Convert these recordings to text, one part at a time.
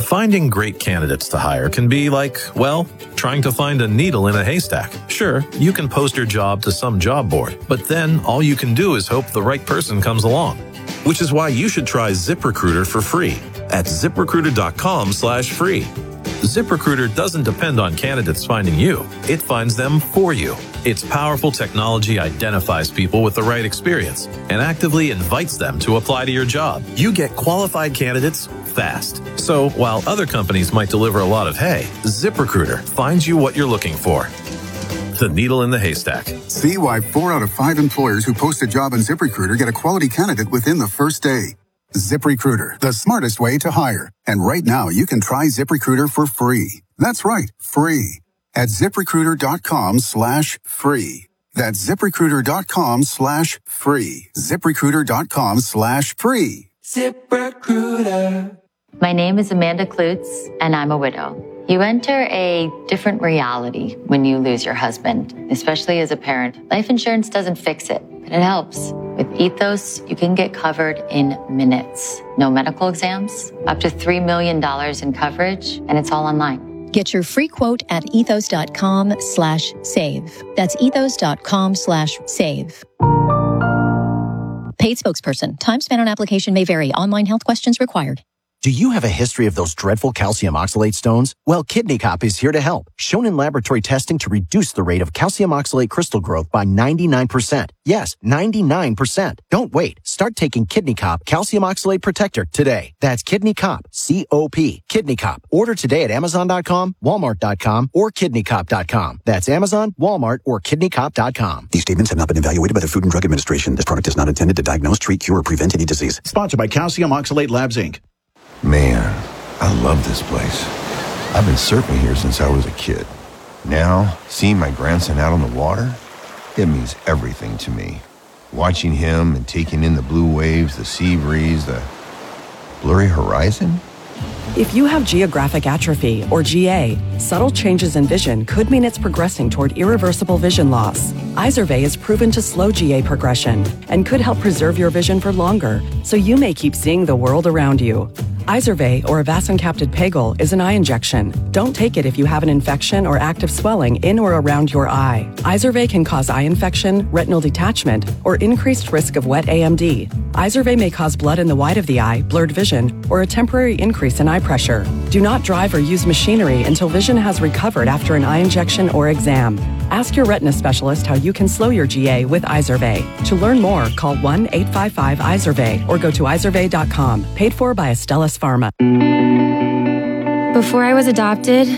Finding great candidates to hire can be like, well, trying to find a needle in a haystack. Sure, you can post your job to some job board, but then all you can do is hope the right person comes along. Which is why you should try ZipRecruiter for free at ZipRecruiter.com/free. ZipRecruiter doesn't depend on candidates finding you. It finds them for you. Its powerful technology identifies people with the right experience and actively invites them to apply to your job. You get qualified candidates fast. So while other companies might deliver a lot of hay, ZipRecruiter finds you what you're looking for. The needle in the haystack. See why 4 out of 5 employers who post a job on ZipRecruiter get a quality candidate within the first day. ZipRecruiter, the smartest way to hire. And right now, you can try ZipRecruiter for free. That's right, free. At ZipRecruiter.com/free. That's ZipRecruiter.com/free. ZipRecruiter.com/free. ZipRecruiter. My name is Amanda Klutz, and I'm a widow. You enter a different reality when you lose your husband, especially as a parent. Life insurance doesn't fix it, but it helps. With Ethos, you can get covered in minutes. No medical exams, up to $3 million in coverage, and it's all online. Get your free quote at ethos.com/save. That's ethos.com/save. Paid spokesperson. Time spent on application may vary. Online health questions required. Do you have a history of those dreadful calcium oxalate stones? Well, Kidney Cop is here to help. Shown in laboratory testing to reduce the rate of calcium oxalate crystal growth by 99%. Yes, 99%. Don't wait. Start taking Kidney Cop Calcium Oxalate Protector today. That's Kidney Cop, C-O-P, Kidney Cop. Order today at Amazon.com, Walmart.com, or KidneyCop.com. That's Amazon, Walmart, or KidneyCop.com. These statements have not been evaluated by the Food and Drug Administration. This product is not intended to diagnose, treat, cure, or prevent any disease. Sponsored by Calcium Oxalate Labs, Inc. Man, I love this place. I've been surfing here since I was a kid. Now, seeing my grandson out on the water, it means everything to me. Watching him and taking in the blue waves, the sea breeze, the blurry horizon. If you have geographic atrophy, or GA, subtle changes in vision could mean it's progressing toward irreversible vision loss. Izervay is proven to slow GA progression and could help preserve your vision for longer, so you may keep seeing the world around you. Izervay, or avacincaptad pegol, is an eye injection. Don't take it if you have an infection or active swelling in or around your eye. Izervay can cause eye infection, retinal detachment, or increased risk of wet AMD. Izervay may cause blood in the white of the eye, blurred vision, or a temporary increase in eye pressure. Do not drive or use machinery until vision has recovered after an eye injection or exam. Ask your retina specialist how you can slow your GA with Izervay. To learn more, call 1-855-IZERVAY or go to izervay.com. Paid for by Astellas Pharma. Before I was adopted,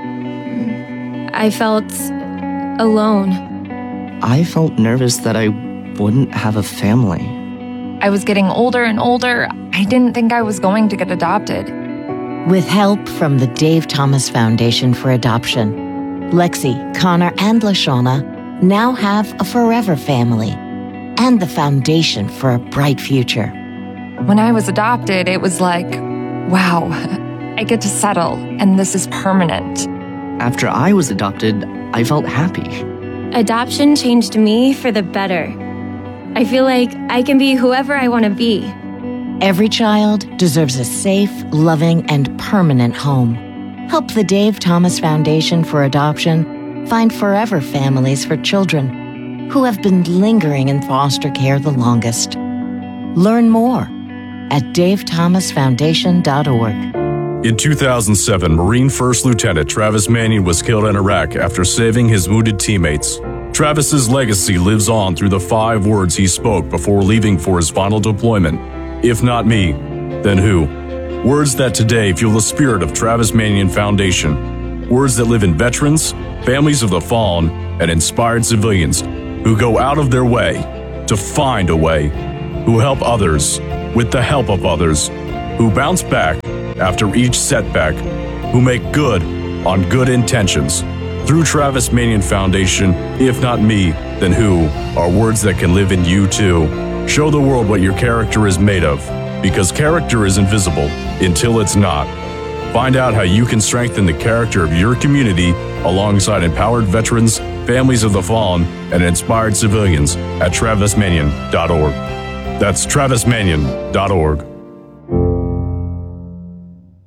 I felt alone. I felt nervous that I wouldn't have a family. I was getting older and older. I didn't think I was going to get adopted. With help from the Dave Thomas Foundation for Adoption, Lexi, Connor, and LaShawna now have a forever family and the foundation for a bright future. When I was adopted, it was like, wow, I get to settle, and this is permanent. After I was adopted, I felt happy. Adoption changed me for the better. I feel like I can be whoever I want to be. Every child deserves a safe, loving, and permanent home. Help the Dave Thomas Foundation for Adoption find forever families for children who have been lingering in foster care the longest. Learn more at davethomasfoundation.org. In 2007, Marine First Lieutenant Travis Manion was killed in Iraq after saving his wounded teammates. Travis's legacy lives on through the 5 words he spoke before leaving for his final deployment. If not me, then who? Words that today fuel the spirit of Travis Manion Foundation. Words that live in veterans, families of the fallen, and inspired civilians who go out of their way to find a way, who help others with the help of others, who bounce back after each setback, who make good on good intentions. Through Travis Manion Foundation, if not me, then who, are words that can live in you too. Show the world what your character is made of, because character is invisible until it's not. Find out how you can strengthen the character of your community alongside empowered veterans, families of the fallen, and inspired civilians at travismanion.org. That's travismanion.org.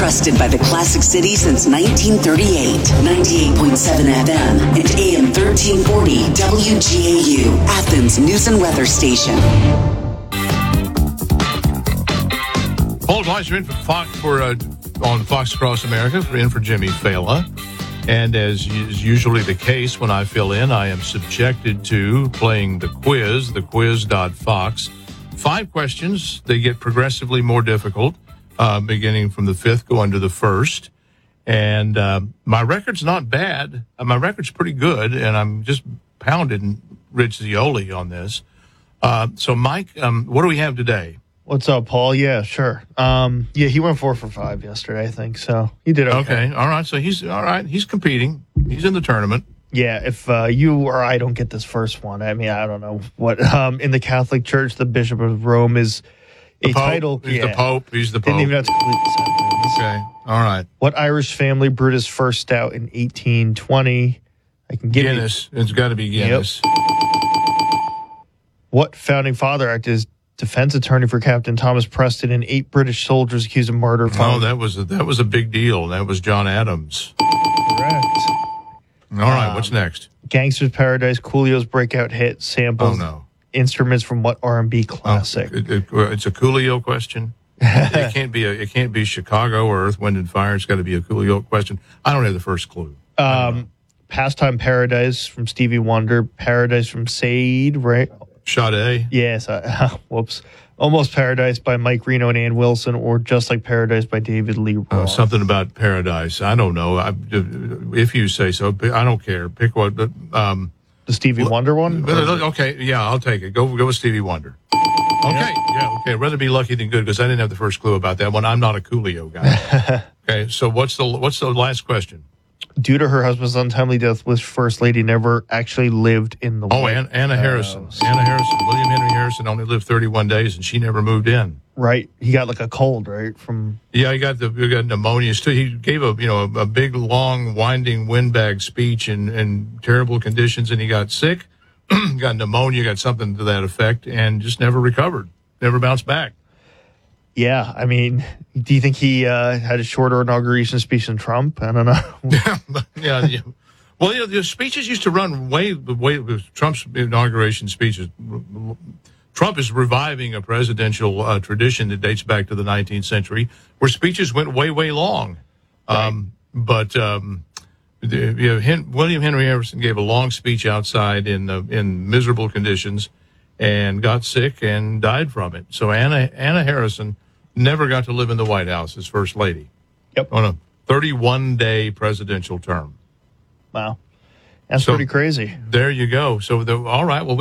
Trusted by the Classic City since 1938. 98.7 FM and AM 1340 WGAU, Athens News and Weather Station. Paul Weiser in on Fox Across America, in for Jimmy Fela. And as is usually the case when I fill in, I am subjected to playing the quiz.fox. 5 questions. They get progressively more difficult, beginning from the 5th, going to the 1st. And my record's not bad. My record's pretty good, and I'm just pounding Rich Zeoli on this. So, Mike, what do we have today? What's up, Paul? Yeah, sure. He went 4 for 5 yesterday, I think. So he did okay. Okay, all right. So he's all right. He's competing. He's in the tournament. Yeah, if you or I don't get this first one, I mean, I don't know what. In the Catholic Church, the Bishop of Rome is a title. He's the Pope. He's the Pope. Didn't even have to complete the sentence. Okay, all right. What Irish family brewed his first stout in 1820? I can give Guinness. It's got to be Guinness. Yep. What founding father acted as defense attorney for Captain Thomas Preston and 8 British soldiers accused of murder? Oh, that was a big deal. That was John Adams. Correct. All right, what's next? Gangster's Paradise, Coolio's breakout hit, samples, instruments from what R&B classic? It's a Coolio question. It can't be Chicago or Earth, Wind and Fire. It's got to be a Coolio question. I don't have the first clue. Pastime Paradise from Stevie Wonder, Paradise from Sade, right? Sade. Yes. Whoops. Almost Paradise by Mike Reno and Ann Wilson, or Just Like Paradise by David Lee Roth. Something about Paradise. I don't know. If you say so, I don't care. Pick what. The Stevie Wonder one? Okay, yeah, I'll take it. Go with Stevie Wonder. Okay, okay. I'd rather be lucky than good because I didn't have the first clue about that one. I'm not a Coolio guy. Okay, so what's the last question? Due to her husband's untimely death, Liz First Lady never actually lived in the White Anna Harrison. Anna Harrison. William Henry Harrison only lived 31 days, and she never moved in. Right. He got like a cold, right? Yeah, he got pneumonia. He gave a big, long, winding windbag speech in terrible conditions, and he got sick, got pneumonia, got something to that effect, and just never recovered, never bounced back. Yeah, I mean, do you think he had a shorter inauguration speech than Trump? I don't know. yeah. Well, the speeches used to run way Trump's inauguration speeches. Trump is reviving a presidential tradition that dates back to the 19th century, where speeches went way, way long. Right. But William Henry Harrison gave a long speech outside in miserable conditions, and got sick and died from it. So Anna Harrison never got to live in the White House as First Lady. Yep. On a 31-day presidential term. Wow. That's pretty crazy. There you go. So, all right. Well,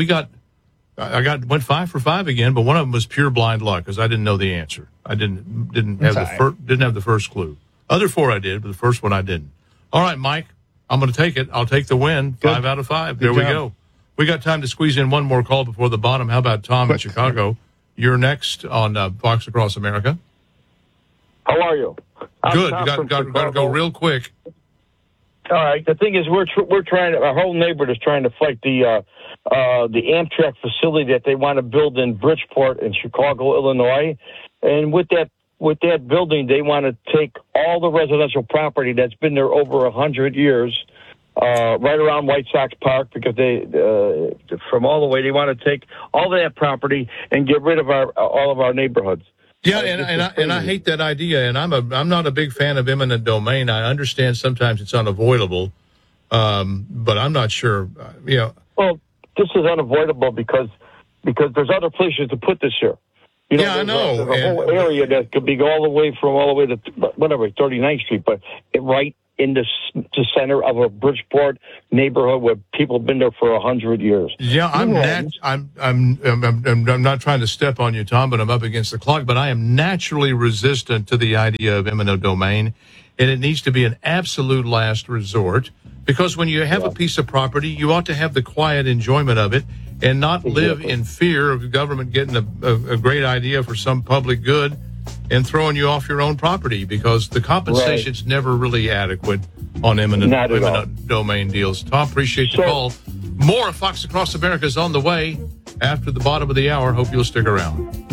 I went 5 for 5 again, but one of them was pure blind luck because I didn't know the answer. I didn't have the first clue. Other 4 I did, but the first one I didn't. All right, Mike, I'm going to take it. I'll take the win. Good. 5 out of 5. There we go. We got time to squeeze in one more call before the bottom. How about Tom in Chicago? You're next on Fox Across America. How are you? Good. Got to go real quick. All right. The thing is, we're trying. Our whole neighborhood is trying to fight the Amtrak facility that they want to build in Bridgeport in Chicago, Illinois, and with that building, they want to take all the residential property that's been there over 100 years. Right around White Sox Park, because from all the way, they want to take all of that property and get rid of all of our neighborhoods. Yeah, and I hate that idea, and I'm not a big fan of eminent domain. I understand sometimes it's unavoidable, but I'm not sure. Well, this is unavoidable because there's other places to put this here. I know. There's a whole area that could be all the way to 39th Street, but right in the center of a Bridgeport neighborhood where people have been there for 100 years. Yeah, I'm not trying to step on you, Tom, but I'm up against the clock. But I am naturally resistant to the idea of eminent domain, and it needs to be an absolute last resort. Because when you have a piece of property, you ought to have the quiet enjoyment of it and not live in fear of the government getting a great idea for some public good and throwing you off your own property, because the compensation's never really adequate on eminent domain deals. Tom, appreciate the call. More of Fox Across America is on the way after the bottom of the hour. Hope you'll stick around.